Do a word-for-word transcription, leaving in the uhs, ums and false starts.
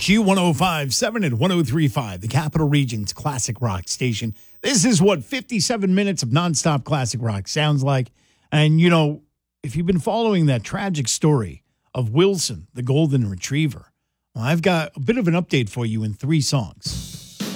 H U one oh five point seven and one oh three point five, the Capital Region's classic rock station. This is what fifty-seven minutes of nonstop classic rock sounds like. And, you know, if you've been following that tragic story of Wilson, the golden retriever, well, I've got a bit of an update for you in three songs.